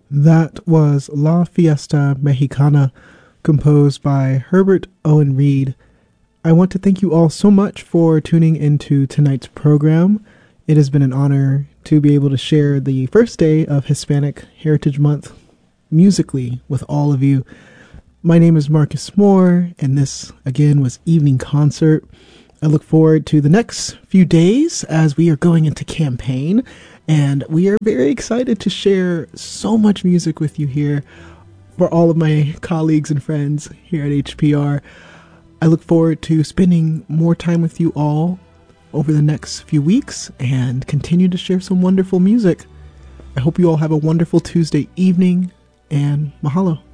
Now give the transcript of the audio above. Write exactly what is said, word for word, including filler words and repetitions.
That was La Fiesta Mexicana, composed by Herbert Owen Reed. I want to thank you all so much for tuning into tonight's program. It has been an honor to be able to share the first day of Hispanic Heritage Month musically with all of you. My name is Marcus Moore, and this, again, was Evening Concert. I look forward to the next few days as we are going into campaign, and we are very excited to share so much music with you here for all of my colleagues and friends here at H P R. I look forward to spending more time with you all over the next few weeks and continue to share some wonderful music. I hope you all have a wonderful Tuesday evening, and mahalo.